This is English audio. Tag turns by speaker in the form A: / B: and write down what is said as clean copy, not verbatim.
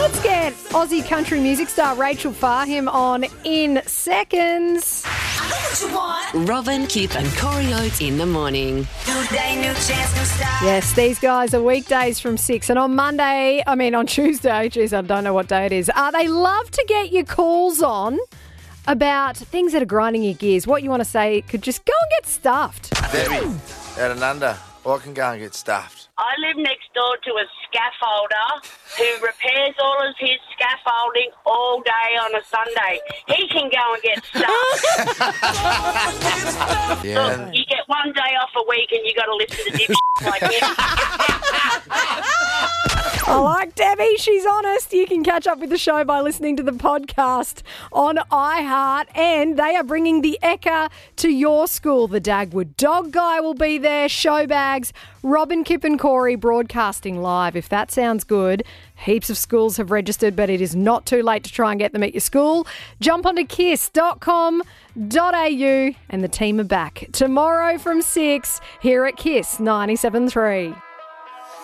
A: Let's get Aussie country music star Rachel Fahim on in seconds.
B: Robin, Kip and Corey Oates in the morning.
C: New day, new chance, new start.
A: Yes, these guys are weekdays from 6 and on Tuesday, geez, I don't know what day it is, they love to get your calls on about things that are grinding your gears. What you want to say could just go and get stuffed.
D: Debbie, out and under. I can go and get stuffed.
E: I live next door to a scaffolder who repairs all of his scaffolding all day on a Sunday. He can go and get stuffed.
D: Yeah.
E: Look, you get one day off a week and you got to listen to dip like him.
A: I like Debbie. She's honest. You can catch up with the show by listening to the podcast on iHeart. And they are bringing the Ekka to your school. The Dagwood Dog Guy will be there. Show bags. Robin, Kip and Corey broadcasting live. If that sounds good. Heaps of schools have registered, but it is not too late to try and get them at your school. Jump onto kiss.com.au and the team are back tomorrow from 6 here at Kiss 97.3.